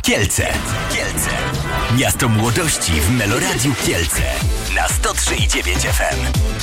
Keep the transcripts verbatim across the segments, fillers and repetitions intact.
Kielce. Kielce. Miasto młodości w Meloradiu Kielce. Na sto trzy i dziewięć F M.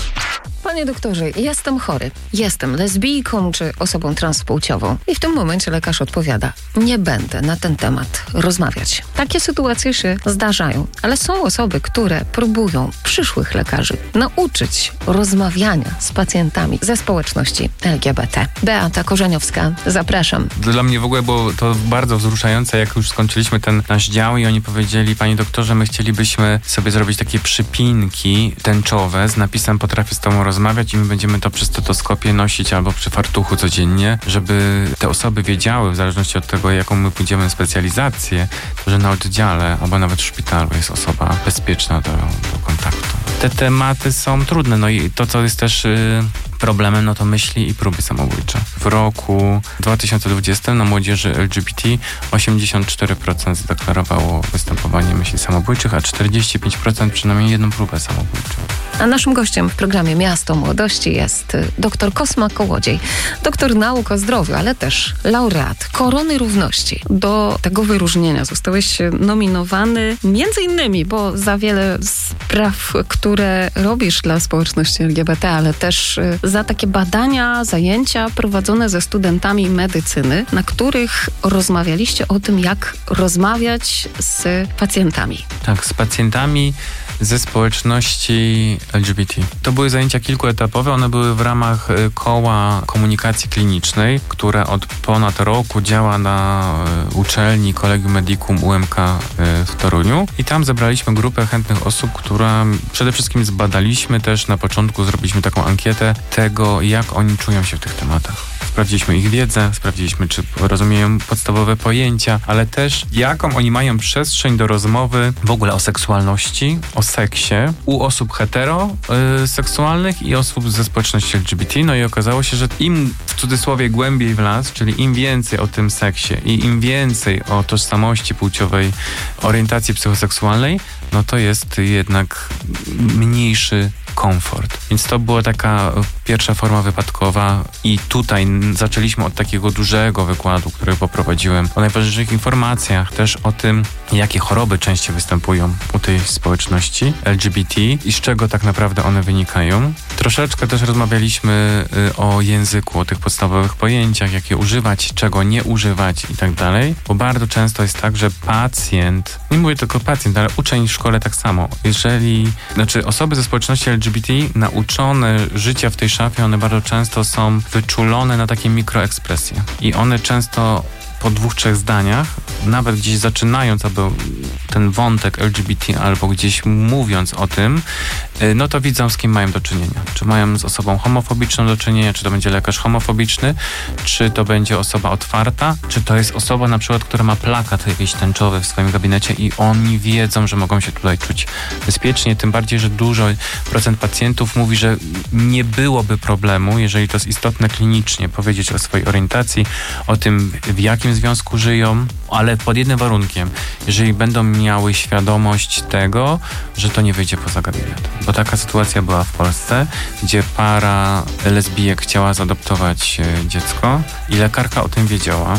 Panie doktorze, jestem chory. Jestem lesbijką czy osobą transpłciową. I w tym momencie lekarz odpowiada: nie będę na ten temat rozmawiać. Takie sytuacje się zdarzają, ale są osoby, które próbują przyszłych lekarzy nauczyć rozmawiania z pacjentami ze społeczności L G B T. Beata Korzeniowska, zapraszam. Dla mnie w ogóle było to bardzo wzruszające, jak już skończyliśmy ten nasz dział i oni powiedzieli: panie doktorze, my chcielibyśmy sobie zrobić takie przypinki tęczowe z napisem "potrafię z tobą rozmawiać" i my będziemy to przy stetoskopie nosić albo przy fartuchu codziennie, żeby te osoby wiedziały, w zależności od tego, jaką my pójdziemy specjalizację, że na oddziale albo nawet w szpitalu jest osoba bezpieczna do, do kontaktu. Te tematy są trudne, no i to, co jest też yy, problemem, no to myśli i próby samobójcze. W roku dwa tysiące dwudziestym na młodzieży L G B T osiemdziesiąt cztery procent zadeklarowało występowanie myśli samobójczych, a czterdzieści pięć procent przynajmniej jedną próbę samobójczą. A naszym gościem w programie Miasto Młodości jest dr Kosma Kołodziej, doktor nauk o zdrowiu, ale też laureat Korony Równości. Do tego wyróżnienia zostałeś nominowany między innymi, bo za wiele spraw, które robisz dla społeczności L G B T, ale też za takie badania, zajęcia prowadzone ze studentami medycyny, na których rozmawialiście o tym, jak rozmawiać z pacjentami. Tak, z pacjentami ze społeczności L G B T. To były zajęcia kilkuetapowe, one były w ramach koła komunikacji klinicznej, które od ponad roku działa na uczelni Collegium Medicum U M K w Toruniu i tam zebraliśmy grupę chętnych osób, która przede wszystkim zbadaliśmy też na początku, zrobiliśmy taką ankietę tego, jak oni czują się w tych tematach. Sprawdziliśmy ich wiedzę, sprawdziliśmy, czy rozumieją podstawowe pojęcia, ale też jaką oni mają przestrzeń do rozmowy w ogóle o seksualności, o seksie u osób heteroseksualnych i osób ze społeczności L G B T. No i okazało się, że im w cudzysłowie głębiej w las, czyli im więcej o tym seksie i im więcej o tożsamości płciowej, orientacji psychoseksualnej, no to jest jednak mniejszy komfort. Więc to była taka pierwsza forma wypadkowa i tutaj zaczęliśmy od takiego dużego wykładu, który poprowadziłem o najważniejszych informacjach, też o tym, jakie choroby częściej występują u tej społeczności L G B T i z czego tak naprawdę one wynikają. Troszeczkę też rozmawialiśmy y, o języku, o tych podstawowych pojęciach, jak je używać, czego nie używać i tak dalej, bo bardzo często jest tak, że pacjent, nie mówię tylko pacjent, ale uczeń w szkole tak samo, jeżeli, znaczy osoby ze społeczności L G B T nauczone życia w tej szafie, one bardzo często są wyczulone na takie mikroekspresje i one często po dwóch, trzech zdaniach, nawet gdzieś zaczynając albo ten wątek L G B T albo gdzieś mówiąc o tym, no to widzą, z kim mają do czynienia. Czy mają z osobą homofobiczną do czynienia, czy to będzie lekarz homofobiczny, czy to będzie osoba otwarta, czy to jest osoba na przykład, która ma plakat jakiś tęczowy w swoim gabinecie i oni wiedzą, że mogą się tutaj czuć bezpiecznie, tym bardziej, że dużo procent pacjentów mówi, że nie byłoby problemu, jeżeli to jest istotne klinicznie, powiedzieć o swojej orientacji, o tym, w jakim związku żyją, ale pod jednym warunkiem, jeżeli będą miały świadomość tego, że to nie wyjdzie poza gabinet. Bo taka sytuacja była w Polsce, gdzie para lesbijek chciała zaadoptować dziecko i lekarka o tym wiedziała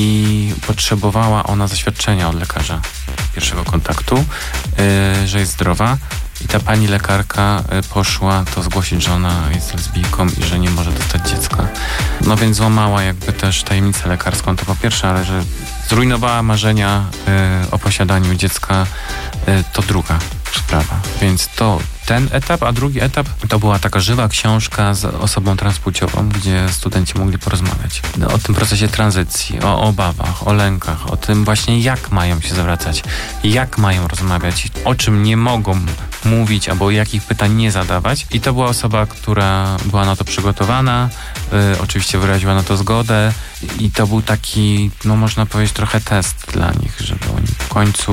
i potrzebowała ona zaświadczenia od lekarza pierwszego kontaktu, yy, że jest zdrowa. I ta pani lekarka poszła to zgłosić, że ona jest lesbijką i że nie może dostać dziecka. No więc złamała jakby też tajemnicę lekarską, to po pierwsze, ale że zrujnowała marzenia y, o posiadaniu dziecka, y, to druga sprawa. Więc to ten etap, a drugi etap to była taka żywa książka z osobą transpłciową, gdzie studenci mogli porozmawiać no, o tym procesie tranzycji, o obawach, o lękach, o tym właśnie jak mają się zwracać, jak mają rozmawiać, o czym nie mogą mówić albo jakich pytań nie zadawać. I to była osoba, która była na to przygotowana, y, oczywiście wyraziła na to zgodę i to był taki, no można powiedzieć, trochę test dla nich, żeby oni w końcu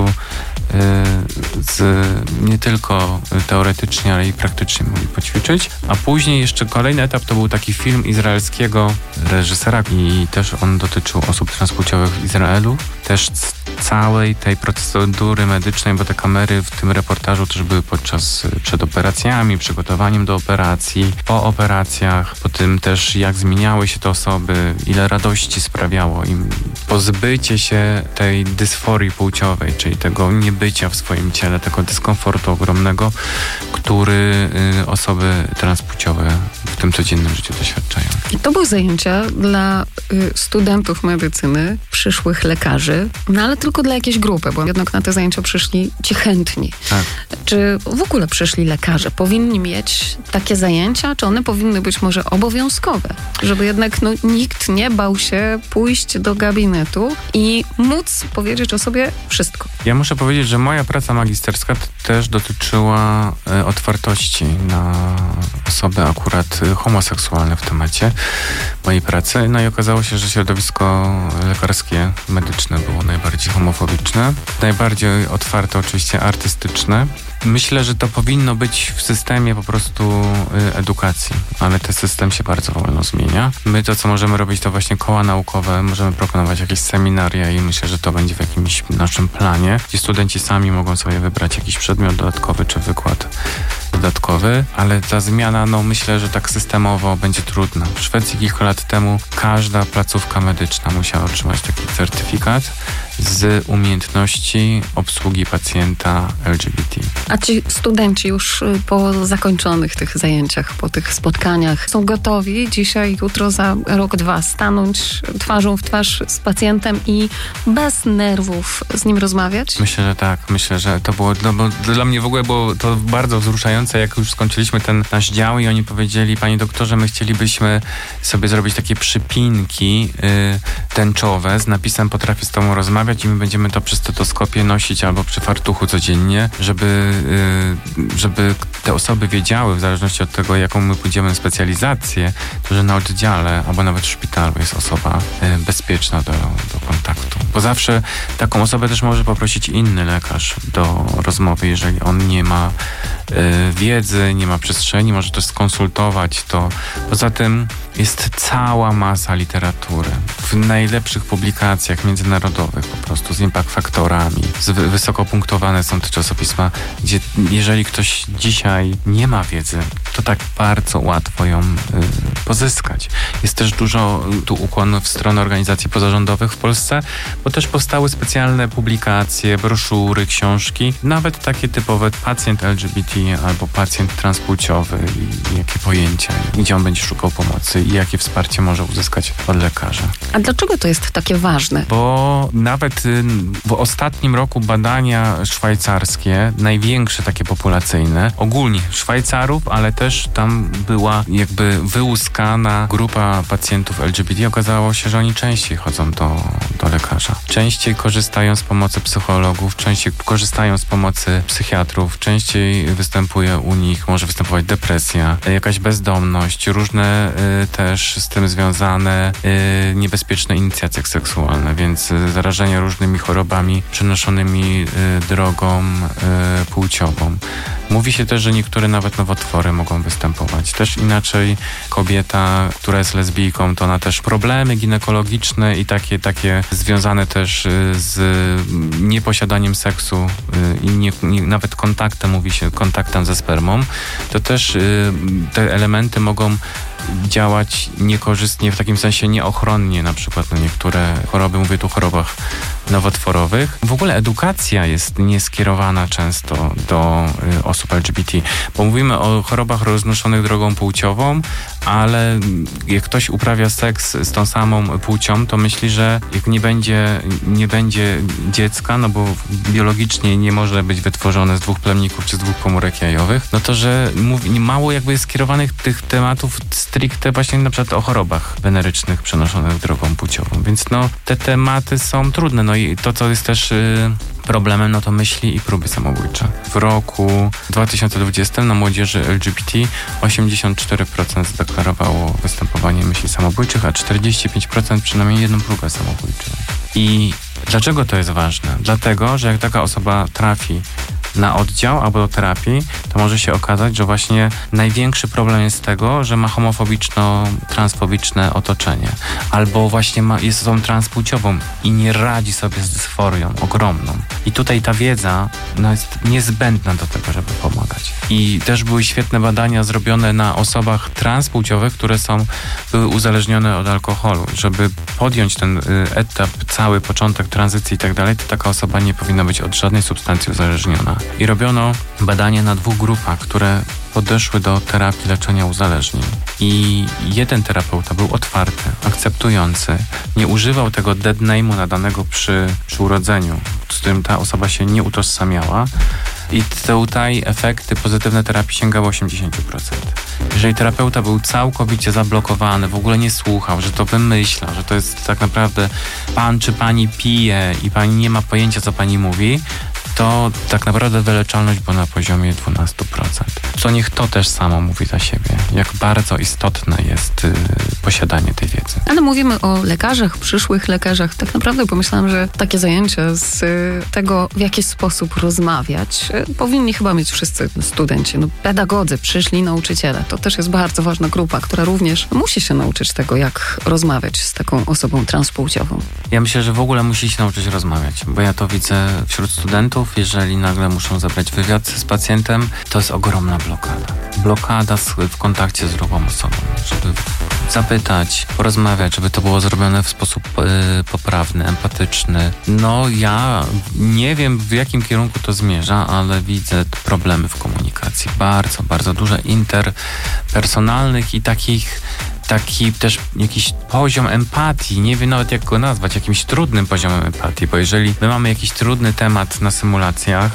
z, nie tylko teoretycznie, ale i praktycznie mogli poćwiczyć. A później jeszcze kolejny etap to był taki film izraelskiego reżysera i też on dotyczył osób transpłciowych w Izraelu. Też całej tej procedury medycznej, bo te kamery w tym reportażu też były podczas, przed operacjami, przygotowaniem do operacji, po operacjach, po tym też jak zmieniały się te osoby, ile radości sprawiało im pozbycie się tej dysforii płciowej, czyli tego niebycia w swoim ciele, tego dyskomfortu ogromnego, który y, osoby transpłciowe w tym codziennym życiu doświadczają. I to były zajęcia dla y, studentów medycyny, przyszłych lekarzy, no ale tylko dla jakiejś grupy, bo jednak na te zajęcia przyszli ci chętni. Tak. Czy w ogóle przyszli lekarze? Powinni mieć takie zajęcia, czy one powinny być może obowiązkowe? Żeby jednak no, nikt nie bał się pójść do gabinetu i móc powiedzieć o sobie wszystko. Ja muszę powiedzieć, że moja praca magisterska t- też dotyczyła e, otwartości na osoby akurat e, homoseksualne w temacie mojej pracy. No i okazało się, że środowisko lekarskie, medyczne było najbardziej homofobiczne, najbardziej otwarte oczywiście artystyczne. Myślę, że to powinno być w systemie po prostu y, edukacji, ale ten system się bardzo wolno zmienia. My to, co możemy robić, to właśnie koła naukowe, możemy proponować jakieś seminaria i myślę, że to będzie w jakimś naszym planie, gdzie studenci sami mogą sobie wybrać jakiś przedmiot dodatkowy czy wykład dodatkowy, ale ta zmiana, no myślę, że tak systemowo będzie trudna. W Szwecji kilka lat temu każda placówka medyczna musiała otrzymać taki certyfikat z umiejętności obsługi pacjenta L G B T. A ci studenci już po zakończonych tych zajęciach, po tych spotkaniach są gotowi dzisiaj, jutro, za rok, dwa stanąć twarzą w twarz z pacjentem i bez nerwów z nim rozmawiać? Myślę, że tak. Myślę, że to było, no bo dla mnie w ogóle było to bardzo wzruszające, jak już skończyliśmy ten nasz dział i oni powiedzieli: panie doktorze, my chcielibyśmy sobie zrobić takie przypinki y, tęczowe z napisem "potrafię z tobą rozmawiać" i my będziemy to przy stetoskopie nosić albo przy fartuchu codziennie, żeby, y, żeby te osoby wiedziały, w zależności od tego, jaką my pójdziemy specjalizację, to że na oddziale albo nawet w szpitalu jest osoba y, bezpieczna do, do kontaktu. Bo zawsze taką osobę też może poprosić inny lekarz do rozmowy, jeżeli on nie ma y, wiedzy, nie ma przestrzeni, może też skonsultować to. Poza tym jest cała masa literatury w najlepszych publikacjach międzynarodowych, po prostu z impact faktorami, z wy- wysoko punktowane są te czasopisma, gdzie jeżeli ktoś dzisiaj nie ma wiedzy, to tak bardzo łatwo ją y, pozyskać. Jest też dużo tu ukłon w stronę organizacji pozarządowych w Polsce, bo też powstały specjalne publikacje, broszury, książki, nawet takie typowe pacjent L G B T albo pacjent transpłciowy i, i jakie pojęcia, gdzie on będzie szukał pomocy i jakie wsparcie może uzyskać od lekarza. A dlaczego to jest takie ważne? Bo nawet y, w ostatnim roku badania szwajcarskie, największe takie populacyjne, ogólnie Szwajcarów, ale też tam była jakby wyłuskana grupa pacjentów L G B T. Okazało się, że oni częściej chodzą do, do lekarza. Częściej korzystają z pomocy psychologów, częściej korzystają z pomocy psychiatrów, częściej występuje u nich, może występować depresja, jakaś bezdomność, różne y, też z tym związane y, niebezpieczne inicjacje seksualne, więc y, zarażenia różnymi chorobami przenoszonymi y, drogą y, płciową. Mówi się też, że niektóre nawet nowotwory mogą występować. Też inaczej kobieta, która jest lesbijką, to ona też problemy ginekologiczne i takie, takie związane też y, z nieposiadaniem seksu y, i nie, nie, nawet kontaktem, mówi się, kontaktem ze spermą, to też y, te elementy mogą działać niekorzystnie, w takim sensie nieochronnie, na przykład na niektóre choroby, mówię tu o chorobach nowotworowych. W ogóle edukacja jest nieskierowana często do y, osób L G B T, bo mówimy o chorobach roznoszonych drogą płciową, ale jak ktoś uprawia seks z tą samą płcią, to myśli, że jak nie będzie, nie będzie dziecka, no bo biologicznie nie może być wytworzone z dwóch plemników czy z dwóch komórek jajowych, no to, że mówi, mało jakby jest skierowanych tych tematów stricte właśnie na przykład o chorobach wenerycznych przenoszonych drogą płciową. Więc no, te tematy są trudne. No i to, co jest też y, problemem, no to myśli i próby samobójcze. W roku dwa tysiące dwudziestym na młodzieży L G B T osiemdziesiąt cztery procent zadeklarowało występowanie myśli samobójczych, a czterdzieści pięć procent przynajmniej jedną próbę samobójczą. I dlaczego to jest ważne? Dlatego, że jak taka osoba trafi na oddział albo do terapii, to może się okazać, że właśnie największy problem jest z tego, że ma homofobiczno-transfobiczne otoczenie. Albo właśnie ma, jest osobą transpłciową i nie radzi sobie z dysforią ogromną. I tutaj ta wiedza no, jest niezbędna do tego, żeby pomagać. I też były świetne badania zrobione na osobach transpłciowych, które są, były uzależnione od alkoholu. Żeby podjąć ten y, etap, cały początek tranzycji i tak dalej, to taka osoba nie powinna być od żadnej substancji uzależniona. I robiono badania na dwóch grupach, które podeszły do terapii leczenia uzależnień. I jeden terapeuta był otwarty, akceptujący, nie używał tego dead name'u nadanego przy, przy urodzeniu, z którym ta osoba się nie utożsamiała. I tutaj efekty pozytywne terapii sięgały osiemdziesiąt procent. Jeżeli terapeuta był całkowicie zablokowany, w ogóle nie słuchał, że to wymyśla, że to jest tak naprawdę pan czy pani pije i pani nie ma pojęcia, co pani mówi, to tak naprawdę wyleczalność była na poziomie dwanaście procent. Co niech to też samo mówi za siebie, jak bardzo istotne jest y, posiadanie tej wiedzy. Ale mówimy o lekarzach, przyszłych lekarzach. Tak naprawdę pomyślałam, że takie zajęcia z y, tego, w jaki sposób rozmawiać, y, powinni chyba mieć wszyscy studenci. No, pedagodzy, przyszli nauczyciele. To też jest bardzo ważna grupa, która również musi się nauczyć tego, jak rozmawiać z taką osobą transpłciową. Ja myślę, że w ogóle musi się nauczyć rozmawiać, bo ja to widzę wśród studentów. Jeżeli nagle muszą zabrać wywiad z pacjentem, to jest ogromna blokada. Blokada w kontakcie z drugą osobą, żeby zapytać, porozmawiać, żeby to było zrobione w sposób y, poprawny, empatyczny. No ja nie wiem, w jakim kierunku to zmierza, ale widzę problemy w komunikacji. Bardzo, bardzo duże interpersonalnych i takich taki też jakiś poziom empatii, nie wiem nawet jak go nazwać, jakimś trudnym poziomem empatii, bo jeżeli my mamy jakiś trudny temat na symulacjach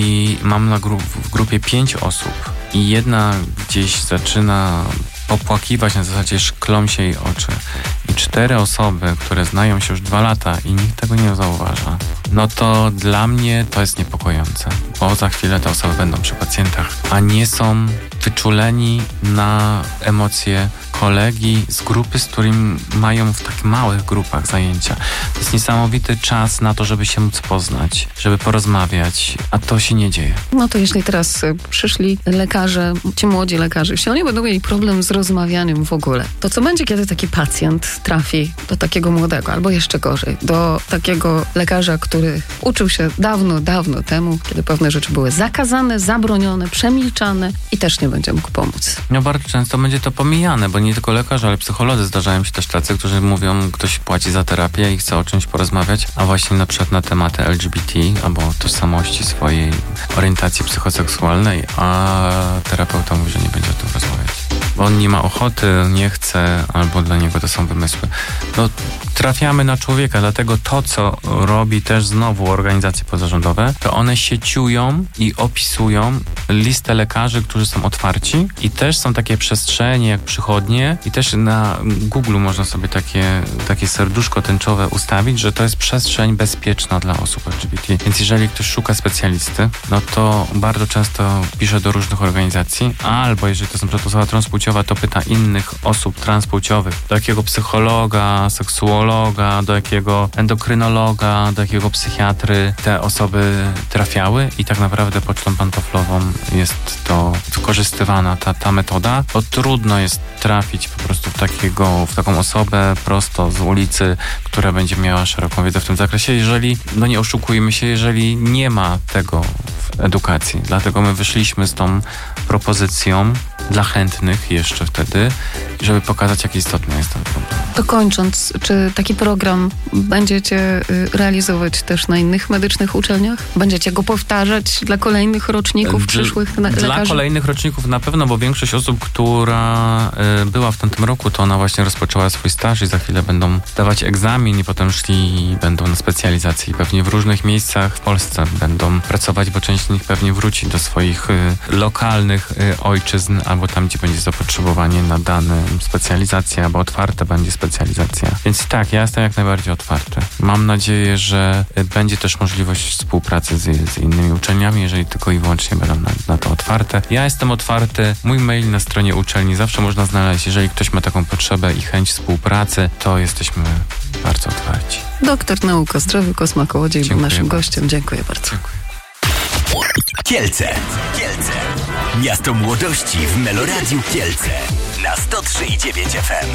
i mam na gru- w grupie pięć osób i jedna gdzieś zaczyna popłakiwać, na zasadzie szklą się jej oczy i cztery osoby, które znają się już dwa lata i nikt tego nie zauważa, no to dla mnie to jest niepokojące, bo za chwilę te osoby będą przy pacjentach, a nie są wyczuleni na emocje kolegi z grupy, z którym mają w tak małych grupach zajęcia. To jest niesamowity czas na to, żeby się móc poznać, żeby porozmawiać, a to się nie dzieje. No to jeśli teraz przyszli lekarze, ci młodzi lekarze, jeśli oni będą mieli problem z rozmawianiem w ogóle, to co będzie, kiedy taki pacjent trafi do takiego młodego, albo jeszcze gorzej, do takiego lekarza, który uczył się dawno, dawno temu, kiedy pewne rzeczy były zakazane, zabronione, przemilczane i też nie będzie mógł pomóc. No bardzo często będzie to pomijane, bo nie tylko lekarze, ale psycholodzy zdarzają się też tacy, którzy mówią, ktoś płaci za terapię i chce o czymś porozmawiać, a właśnie na przykład na tematy L G B T albo tożsamości swojej, orientacji psychoseksualnej, a terapeuta mówi, że nie będzie o tym rozmawiać. Bo on nie ma ochoty, nie chce, albo dla niego to są wymysły. No, trafiamy na człowieka, dlatego to, co robi też znowu organizacje pozarządowe, to one sieciują i opisują listę lekarzy, którzy są otwarci i też są takie przestrzenie jak przychodnie i też na Google można sobie takie, takie serduszko tęczowe ustawić, że to jest przestrzeń bezpieczna dla osób L G B T. Więc jeżeli ktoś szuka specjalisty, no to bardzo często pisze do różnych organizacji, albo jeżeli to jest na przykład osoba transpłciowa, to pyta innych osób transpłciowych, do jakiego psychologa, seksuologa, do jakiego endokrynologa, do jakiego psychiatry te osoby trafiały i tak naprawdę pocztą pantoflową jest to wykorzystywana ta, ta metoda, bo trudno jest trafić po prostu w, takiego, w taką osobę prosto z ulicy, która będzie miała szeroką wiedzę w tym zakresie, jeżeli, no nie oszukujmy się, jeżeli nie ma tego w edukacji. Dlatego my wyszliśmy z tą propozycją dla chętnych jeszcze wtedy, żeby pokazać, jak istotny jest ten problem. To kończąc, czy taki program będziecie realizować też na innych medycznych uczelniach? Będziecie go powtarzać dla kolejnych roczników, Dla, przyszłych lekarzy? Dla kolejnych roczników na pewno, bo większość osób, która y, była w tamtym roku, to ona właśnie rozpoczęła swój staż i za chwilę będą dawać egzamin i potem szli, będą na specjalizacji. Pewnie w różnych miejscach w Polsce będą pracować, bo część z nich pewnie wróci do swoich y, lokalnych y, ojczyzn, albo tam, gdzie będzie zapotrzebowanie na dane specjalizacje, albo otwarta będzie specjalizacja. Więc tak, ja jestem jak najbardziej otwarty. Mam nadzieję, że będzie też możliwość współpracy z, z innymi uczelniami, jeżeli tylko i wyłącznie będą na, na to otwarte. Ja jestem otwarty. Mój mail na stronie uczelni zawsze można znaleźć. Jeżeli ktoś ma taką potrzebę i chęć współpracy, to jesteśmy bardzo otwarci. Doktor nauk o zdrowiu Kosma Kołodziej był naszym bardzo. gościem. Dziękuję bardzo. Dziękuję. Kielce. Kielce. Miasto młodości w Meloradiu Kielce. Na sto trzy i dziewięć F M.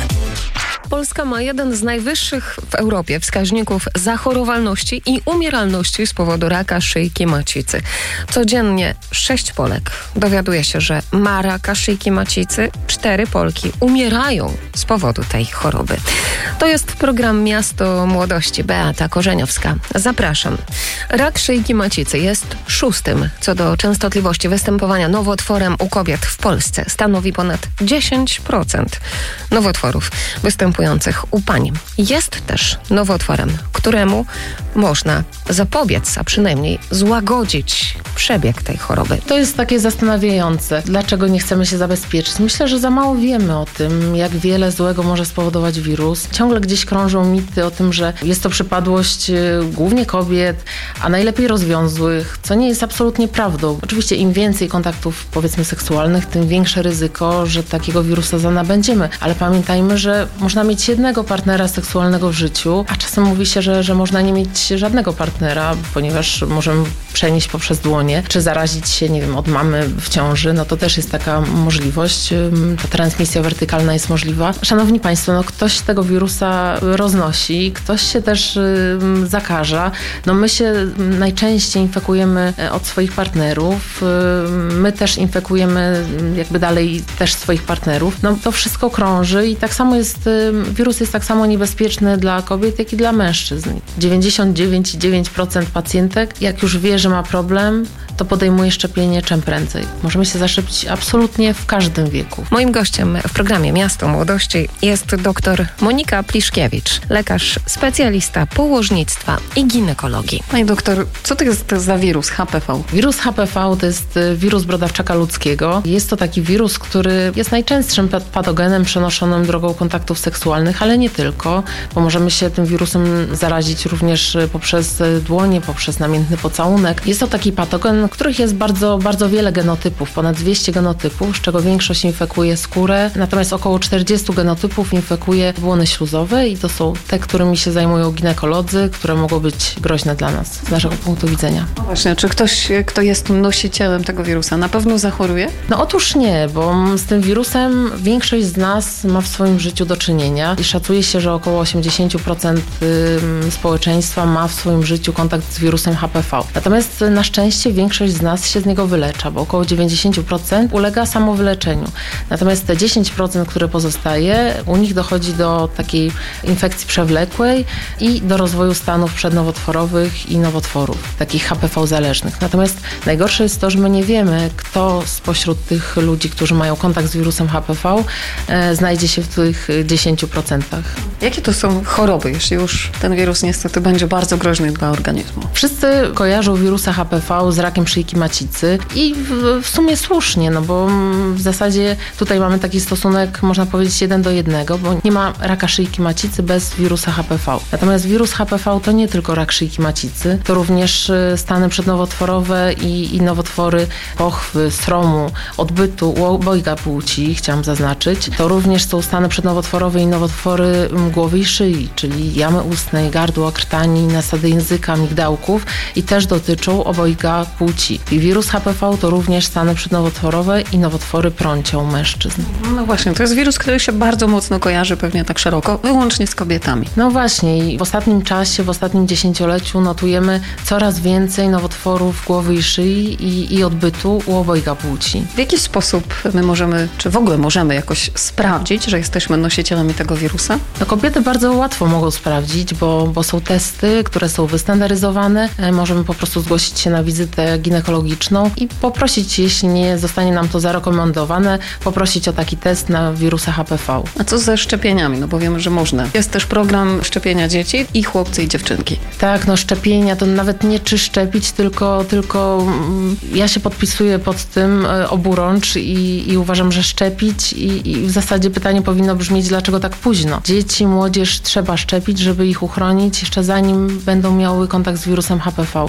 Polska ma jeden z najwyższych w Europie wskaźników zachorowalności i umieralności z powodu raka szyjki macicy. Codziennie sześć Polek dowiaduje się, że ma raka szyjki macicy. Cztery Polki umierają z powodu tej choroby. To jest program Miasto Młodości. Beata Korzeniowska. Zapraszam. Rak szyjki macicy jest szóstym co do częstotliwości występowania nowotworem u kobiet w Polsce. Stanowi ponad dziesięć procent nowotworów występujących u pań. Jest też nowotworem, któremu można zapobiec, a przynajmniej złagodzić przebieg tej choroby. To jest takie zastanawiające. Dlaczego nie chcemy się zabezpieczyć? Myślę, że za mało wiemy o tym, jak wiele złego może spowodować wirus. Ciągle gdzieś krążą mity o tym, że jest to przypadłość głównie kobiet, a najlepiej rozwiązłych, co nie jest absolutnie prawdą. Oczywiście im więcej kontaktów, powiedzmy, seksualnych, tym większe ryzyko, że takiego wirusa zanabędziemy. Ale pamiętajmy, że można mieć jednego partnera seksualnego w życiu, a czasem mówi się, że, że można nie mieć żadnego partnera, ponieważ możemy przenieść poprzez dłonie, czy zarazić się, nie wiem, od mamy w ciąży, no to też jest taka możliwość. Ta transmisja wertykalna jest możliwa. Szanowni Państwo, no ktoś tego wirusa roznosi, ktoś się też y, zakaża. No my się najczęściej infekujemy od swoich partnerów. Y, my też infekujemy jakby dalej też swoich partnerów. No to wszystko krąży i tak samo jest, y, wirus jest tak samo niebezpieczny dla kobiet, jak i dla mężczyzn. dziewięćdziesiąt dziewięć przecinek dziewięć procent pacjentek, jak już wie, że ma problem, to podejmuje szczepienie czym prędzej. Możemy się zaszczepić absolutnie w każdym wieku. Moim gościem w programie Miasto Młodości jest dr Monika Pliszkiewicz, lekarz specjalista położnictwa i ginekologii. Pani doktor, co to jest za wirus H P V? Wirus H P V to jest wirus brodawczaka ludzkiego. Jest to taki wirus, który jest najczęstszym patogenem przenoszonym drogą kontaktów seksualnych, ale nie tylko, bo możemy się tym wirusem zarazić również poprzez dłonie, poprzez namiętny pocałunek. Jest to taki patogen, których jest bardzo, bardzo wiele genotypów, ponad dwieście genotypów, z czego większość infekuje skórę, natomiast około czterdzieści genotypów infekuje błony śluzowe i to są te, którymi się zajmują ginekolodzy, które mogą być groźne dla nas, z naszego punktu widzenia. No właśnie, czy ktoś, kto jest nosicielem tego wirusa, na pewno zachoruje? No otóż nie, bo z tym wirusem większość z nas ma w swoim życiu do czynienia i szacuje się, że około osiemdziesiąt procent społeczeństwa ma w swoim życiu kontakt z wirusem H P V. Natomiast na szczęście większość z nas się z niego wylecza, bo około dziewięćdziesiąt procent ulega samowyleczeniu. Natomiast te dziesięć procent, które pozostaje, u nich dochodzi do takiej infekcji przewlekłej i do rozwoju stanów przednowotworowych i nowotworów, takich H P V zależnych. Natomiast najgorsze jest to, że my nie wiemy, kto spośród tych ludzi, którzy mają kontakt z wirusem H P V, e, znajdzie się w tych dziesięciu procentach. Jakie to są choroby, jeśli już ten wirus niestety będzie bardzo groźny dla organizmu? Wszyscy kojarzą wirusa H P V z rakiem szyjki macicy i w, w sumie słusznie, no bo w zasadzie tutaj mamy taki stosunek, można powiedzieć, jeden do jednego, bo nie ma raka szyjki macicy bez wirusa H P V. Natomiast wirus H P V to nie tylko rak szyjki macicy, to również stany przednowotworowe i, i nowotwory pochwy, sromu, odbytu, u obojga płci, chciałam zaznaczyć. To również są stany przednowotworowe i nowotwory głowy i szyi, czyli jamy ustnej, gardła, krtani, nasady języka, migdałków i też dotyczą obojga płci. I wirus H P V to również stany przednowotworowe i nowotwory prącia u mężczyzn. No właśnie, to jest wirus, który się bardzo mocno kojarzy pewnie tak szeroko, wyłącznie z kobietami. No właśnie i w ostatnim czasie, w ostatnim dziesięcioleciu notujemy coraz więcej nowotworów głowy i szyi i, i odbytu u obojga płci. W jaki sposób my możemy, czy w ogóle możemy jakoś sprawdzić, że jesteśmy nosicielami tego wirusa? No kobiety bardzo łatwo mogą sprawdzić, bo, bo są testy, które są wystandaryzowane. Możemy po prostu zgłosić się na wizytę ginekologiczną i poprosić, jeśli nie zostanie nam to zarekomendowane, poprosić o taki test na wirusa H P V. A co ze szczepieniami? No bo wiemy, że można. Jest też program szczepienia dzieci i chłopcy i dziewczynki. Tak, no szczepienia to nawet nie czy szczepić, tylko, tylko ja się podpisuję pod tym oburącz i, i uważam, że szczepić i, i w zasadzie pytanie powinno brzmieć, dlaczego tak późno. Dzieci, młodzież trzeba szczepić, żeby ich uchronić jeszcze zanim będą miały kontakt z wirusem H P V. Ale pamiętajmy,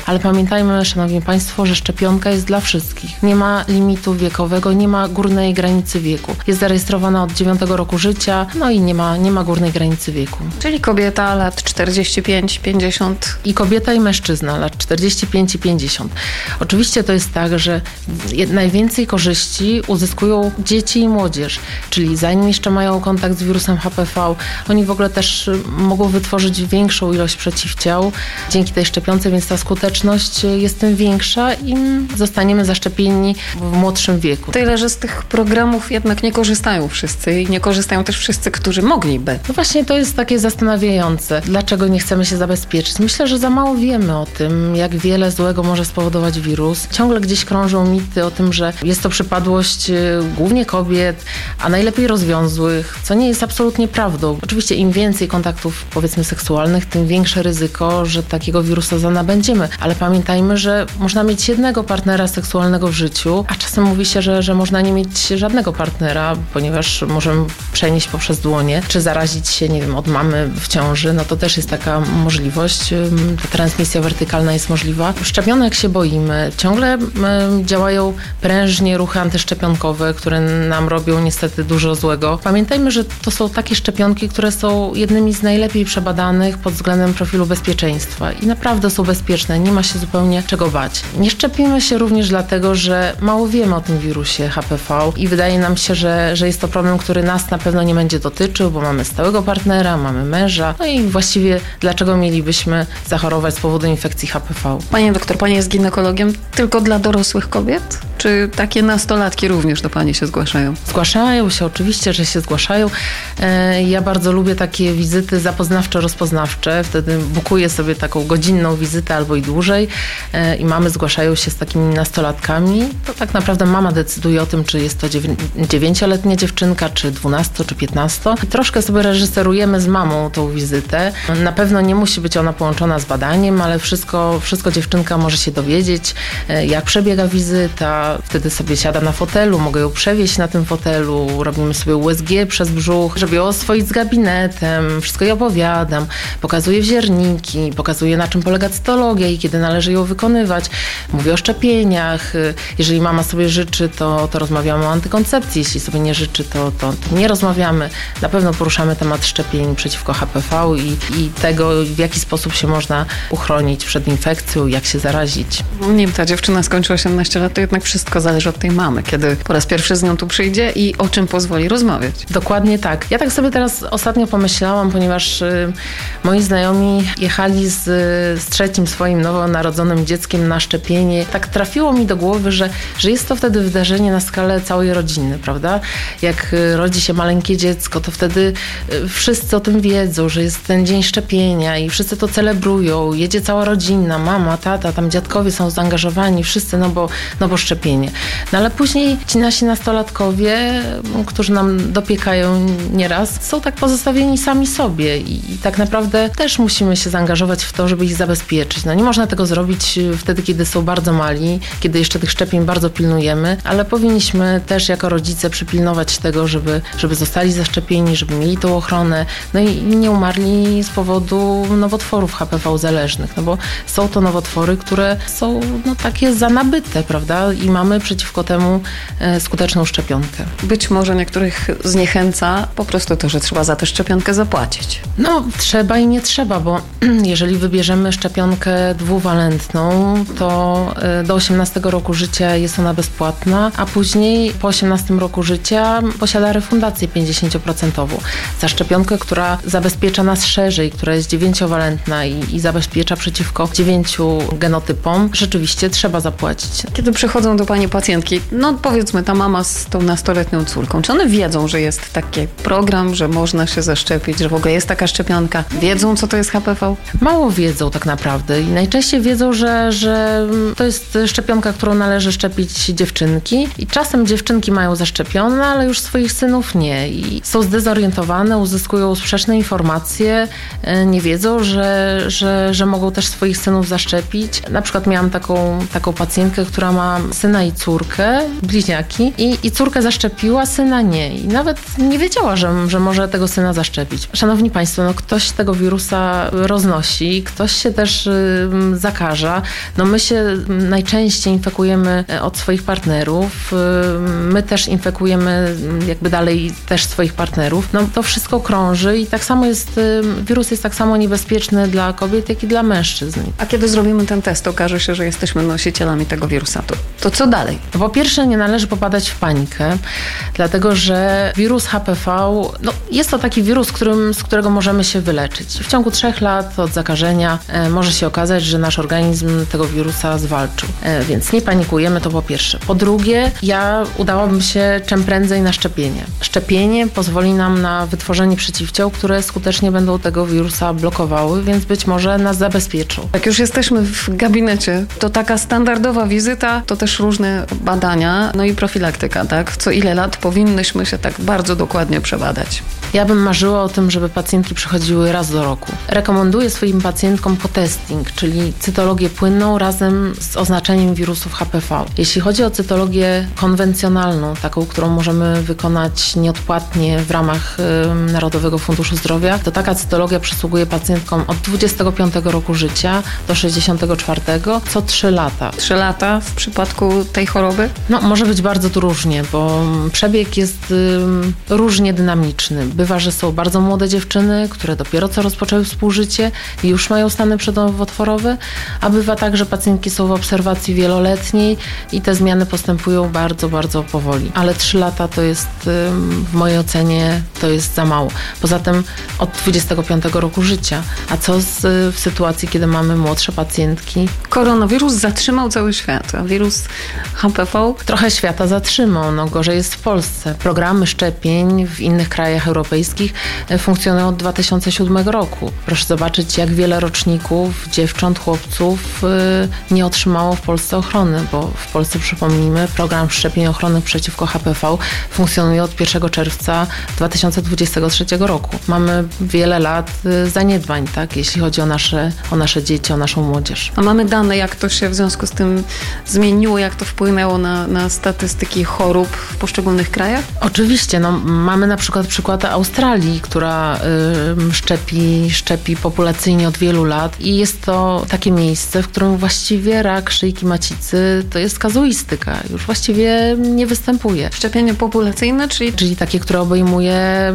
Pamiętajmy, szanowni państwo, że szczepionka jest dla wszystkich. Nie ma limitu wiekowego, nie ma górnej granicy wieku. Jest zarejestrowana od dziewiątego roku życia, no i nie ma, nie ma górnej granicy wieku. Czyli kobieta lat czterdzieści pięć pięćdziesiąt. I kobieta i mężczyzna lat czterdzieści pięć i pięćdziesiąt. Oczywiście to jest tak, że najwięcej korzyści uzyskują dzieci i młodzież, czyli zanim jeszcze mają kontakt z wirusem H P V, oni w ogóle też mogą wytworzyć większą ilość przeciwciał dzięki tej szczepionce, więc ta skuteczność jest tym większa, im zostaniemy zaszczepieni w młodszym wieku. Tyle, że z tych programów jednak nie korzystają wszyscy i nie korzystają też wszyscy, którzy mogliby. No właśnie to jest takie zastanawiające. Dlaczego nie chcemy się zabezpieczyć? Myślę, że za mało wiemy o tym, jak wiele złego może spowodować wirus. Ciągle gdzieś krążą mity o tym, że jest to przypadłość głównie kobiet, a najlepiej rozwiązłych, co nie jest absolutnie prawdą. Oczywiście im więcej kontaktów, powiedzmy, seksualnych, tym większe ryzyko, że takiego wirusa zanabędziemy. Ale pamiętajmy, że można mieć jednego partnera seksualnego w życiu, a czasem mówi się, że, że można nie mieć żadnego partnera, ponieważ możemy przenieść poprzez dłonie, czy zarazić się, nie wiem, od mamy w ciąży, no to też jest taka możliwość. Ta transmisja wertykalna jest możliwa. Szczepionek się boimy. Ciągle działają prężnie ruchy antyszczepionkowe, które nam robią niestety dużo złego. Pamiętajmy, że to są takie szczepionki, które są jednymi z najlepiej przebadanych pod względem profilu bezpieczeństwa i naprawdę są bezpieczne. Nie ma się zupełnie czego bać. Nie szczepimy się również dlatego, że mało wiemy o tym wirusie H P V i wydaje nam się, że, że jest to problem, który nas na pewno nie będzie dotyczył, bo mamy stałego partnera, mamy męża, no i właściwie dlaczego mielibyśmy zachorować z powodu infekcji H P V? Panie doktor, pani jest ginekologiem tylko dla dorosłych kobiet? Czy takie nastolatki również do pani się zgłaszają? Zgłaszają się, oczywiście, że się zgłaszają. Ja bardzo lubię takie wizyty zapoznawczo-rozpoznawcze. Wtedy bukuję sobie taką godzinną wizytę albo i dłużej i mamy zgłaszają się z takimi nastolatkami. To tak naprawdę mama decyduje o tym, czy jest to dziewięcioletnia dziewczynka, czy dwunasto, czy piętnasto. I troszkę sobie reżyserujemy z mamą tą wizytę. Na pewno nie musi być ona połączona z badaniem, ale wszystko, wszystko dziewczynka może się dowiedzieć, jak przebiega wizyta. Wtedy sobie siada na fotelu, mogę ją przewieźć na tym fotelu, robimy sobie U S G przez brzuch, żeby ją oswoić z gabinetem, wszystko jej opowiadam, pokazuję wzierniki, pokazuję, na czym polega cytologia i kiedy należy ją wykonywać. Mówię o szczepieniach. Jeżeli mama sobie życzy, to, to rozmawiamy o antykoncepcji. Jeśli sobie nie życzy, to, to, to nie rozmawiamy. Na pewno poruszamy temat szczepień przeciwko H P V i, i tego, w jaki sposób się można uchronić przed infekcją, jak się zarazić. Nim ta dziewczyna skończy osiemnaście lat, to jednak wszystko zależy od tej mamy, kiedy po raz pierwszy z nią tu przyjdzie i o czym pozwoli rozmawiać. Dokładnie tak. Ja tak sobie teraz ostatnio pomyślałam, ponieważ y, moi znajomi jechali z, z trzecim swoim nowonarodzonym dzieckiem na szczepienie. Tak trafiło mi do głowy, że, że jest to wtedy wydarzenie na skalę całej rodziny, prawda? Jak y, rodzi się maleńkie dziecko, to wtedy y, wszyscy o tym wiedzą, że jest ten dzień szczepienia i wszyscy to celebrują. Jedzie cała rodzina, mama, tata, tam dziadkowie są zaangażowani, wszyscy, no bo, no bo szczepienie. No ale później ci nasi nastolatkowie, którzy nam dopiekają nieraz, są tak pozostawieni sami sobie i, i tak naprawdę też musimy się zaangażować w to, żeby ich zabezpieczyć. No nie można tego zrobić wtedy, kiedy są bardzo mali, kiedy jeszcze tych szczepień bardzo pilnujemy, ale powinniśmy też jako rodzice przypilnować tego, żeby, żeby zostali zaszczepieni, żeby mieli tą ochronę, no i nie umarli z powodu nowotworów H P V zależnych, no bo są to nowotwory, które są no, takie zanabyte, prawda? I mamy przeciwko temu e, skuteczną szczepionkę. Być może niektórych zniechęca po prostu to, że trzeba za tę szczepionkę zapłacić. No, trzeba i nie trzeba, bo jeżeli wybierzemy szczepionkę dwuwalentną, to e, do osiemnastego roku życia jest ona bezpłatna, a później po osiemnastym roku życia posiada refundację pięćdziesięcioprocentową. Za szczepionkę, która zabezpiecza nas szerzej, która jest dziewięciowalentna i, i zabezpiecza przeciwko dziewięciu genotypom, rzeczywiście trzeba zapłacić. Kiedy przychodzą do pani pacjentki, no powiedzmy ta mama z tą nastoletnią córką, czy one wiedzą, że jest taki program, że można się zaszczepić, że w ogóle jest taka szczepionka? Wiedzą, co to jest H P V? Mało wiedzą tak naprawdę i najczęściej wiedzą, że, że to jest szczepionka, którą należy szczepić dziewczynki i czasem dziewczynki mają zaszczepione, ale już swoich synów nie i są zdezorientowane, uzyskują sprzeczne informacje, nie wiedzą, że, że, że mogą też swoich synów zaszczepić. Na przykład miałam taką, taką pacjentkę, która ma syna syna i córkę, bliźniaki, i, i córkę zaszczepiła, syna nie. I nawet nie wiedziała, że, że może tego syna zaszczepić. Szanowni Państwo, no ktoś tego wirusa roznosi, ktoś się też y, zakaża. No my się najczęściej infekujemy od swoich partnerów, y, my też infekujemy jakby dalej też swoich partnerów. No to wszystko krąży i tak samo jest, y, wirus jest tak samo niebezpieczny dla kobiet, jak i dla mężczyzn. A kiedy zrobimy ten test, okaże się, że jesteśmy nosicielami tego wirusa. To, to co dalej? Po pierwsze, nie należy popadać w panikę, dlatego że wirus H P V, no, jest to taki wirus, którym, z którego możemy się wyleczyć. W ciągu trzech lat od zakażenia e, może się okazać, że nasz organizm tego wirusa zwalczył. E, więc nie panikujemy, to po pierwsze. Po drugie, ja udałabym się czym prędzej na szczepienie. Szczepienie pozwoli nam na wytworzenie przeciwciał, które skutecznie będą tego wirusa blokowały, więc być może nas zabezpieczą. Jak już jesteśmy w gabinecie, to taka standardowa wizyta, to też różne badania, no i profilaktyka, tak? Co ile lat powinnyśmy się tak bardzo dokładnie przebadać? Ja bym marzyła o tym, żeby pacjentki przychodziły raz do roku. Rekomenduję swoim pacjentkom potesting, czyli cytologię płynną razem z oznaczeniem wirusów H P V. Jeśli chodzi o cytologię konwencjonalną, taką, którą możemy wykonać nieodpłatnie w ramach y, Narodowego Funduszu Zdrowia, to taka cytologia przysługuje pacjentkom od dwudziestego piątego roku życia do sześćdziesiątego czwartego co trzy lata. Trzy lata w przypadku tej choroby? No, może być bardzo tu różnie, bo przebieg jest y, różnie dynamiczny. Bywa, że są bardzo młode dziewczyny, które dopiero co rozpoczęły współżycie i już mają stany przednowotworowe, a bywa tak, że pacjentki są w obserwacji wieloletniej i te zmiany postępują bardzo, bardzo powoli. Ale trzy lata to jest, y, w mojej ocenie, to jest za mało. Poza tym od dwudziestego piątego roku życia. A co z, w sytuacji, kiedy mamy młodsze pacjentki? Koronawirus zatrzymał cały świat, a wirus H P V? Trochę świata zatrzymał, no gorzej jest w Polsce. Programy szczepień w innych krajach europejskich funkcjonują od dwa tysiące siódmego roku. Proszę zobaczyć, jak wiele roczników, dziewcząt, chłopców yy, nie otrzymało w Polsce ochrony, bo w Polsce, przypomnijmy, program szczepień ochronnych przeciwko H P V funkcjonuje od pierwszego czerwca dwa tysiące dwudziestego trzeciego roku. Mamy wiele lat yy, zaniedbań, tak, jeśli chodzi o nasze, o nasze dzieci, o naszą młodzież. A mamy dane, jak to się w związku z tym zmieniło, jak to wpłynęło na, na statystyki chorób w poszczególnych krajach? Oczywiście, no, mamy na przykład przykład Australii, która y, szczepi, szczepi populacyjnie od wielu lat i jest to takie miejsce, w którym właściwie rak szyjki macicy to jest kazuistyka, już właściwie nie występuje. Szczepienie populacyjne, czyli... Czyli takie, które obejmuje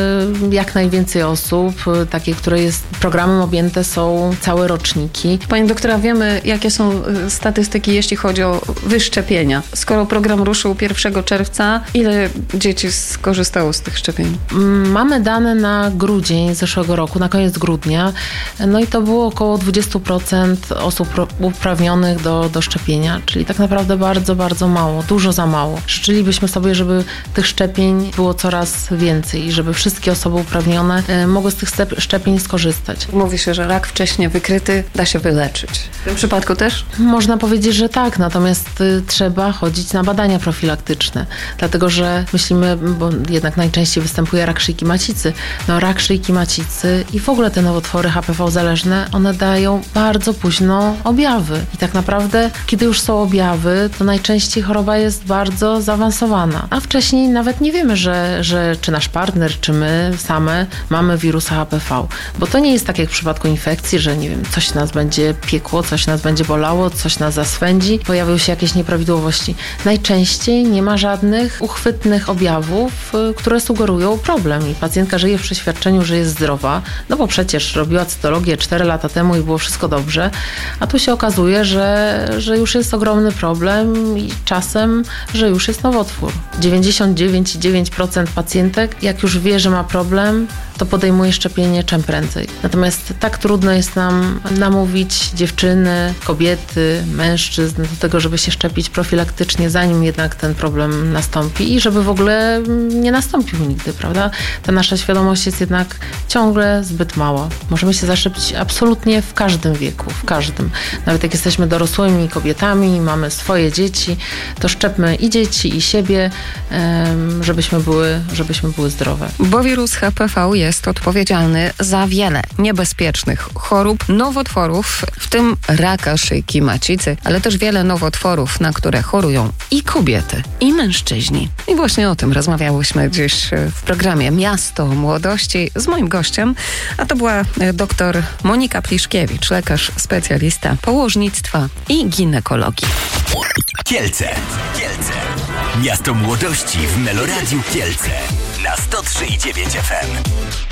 y, jak najwięcej osób, y, takie, które jest, programem objęte są całe roczniki. Pani doktora, wiemy, jakie są statystyki, jeśli chodzi o wyszczepienia. Skoro program ruszył pierwszego czerwca, ile dzieci skorzystało z tych szczepień? Mamy dane na grudzień zeszłego roku, na koniec grudnia, no i to było około dwadzieścia procent osób uprawnionych do, do szczepienia, czyli tak naprawdę bardzo, bardzo mało, dużo za mało. Życzylibyśmy sobie, żeby tych szczepień było coraz więcej i żeby wszystkie osoby uprawnione mogły z tych szczepień skorzystać. Mówi się, że rak wcześnie wykryty da się wyleczyć. W tym przypadku też? Można powiedzieć, że tak, natomiast y, trzeba chodzić na badania profilaktyczne, dlatego że myślimy, bo jednak najczęściej występuje rak szyjki macicy. No rak szyjki macicy i w ogóle te nowotwory H P V zależne, one dają bardzo późno objawy. I tak naprawdę, kiedy już są objawy, to najczęściej choroba jest bardzo zaawansowana. A wcześniej nawet nie wiemy, że, że czy nasz partner, czy my same mamy wirusa H P V. Bo to nie jest tak jak w przypadku infekcji, że nie wiem, coś nas będzie piekło, coś nas będzie bolało, coś nas zaswędzi, pojawią się jakieś nieprawidłowości. Najczęściej nie ma żadnych uchwytnych objawów, które sugerują problem i pacjentka żyje w przeświadczeniu, że jest zdrowa, no bo przecież robiła cytologię cztery lata temu i było wszystko dobrze, a tu się okazuje, że, że już jest ogromny problem i czasem, że już jest nowotwór. dziewięćdziesiąt dziewięć przecinek dziewięć procent pacjentek, jak już wie, że ma problem, to podejmuje szczepienie czym prędzej. Natomiast tak trudno jest nam namówić dziewczyny, kobiety, mężczyzn do tego, żeby się szczepić profilaktycznie, zanim jednak ten problem nastąpi i żeby w ogóle nie nastąpił nigdy, prawda? Ta nasza świadomość jest jednak ciągle zbyt mała. Możemy się zaszczepić absolutnie w każdym wieku, w każdym. Nawet jak jesteśmy dorosłymi kobietami, mamy swoje dzieci, to szczepmy i dzieci, i siebie, żebyśmy były, żebyśmy były zdrowe. Bo wirus H P V jest odpowiedzialny za wiele niebezpiecznych chorób, nowotworów, w tym raka szyjki macicy, ale też wiele nowotworów chorób, na które chorują i kobiety, i mężczyźni. I właśnie o tym rozmawiałyśmy dziś w programie Miasto Młodości z moim gościem, a to była dr Monika Pliszkiewicz, lekarz specjalista położnictwa i ginekologii. Kielce. Kielce. Miasto Młodości w Meloradiu Kielce na sto trzy i dziewięć F M.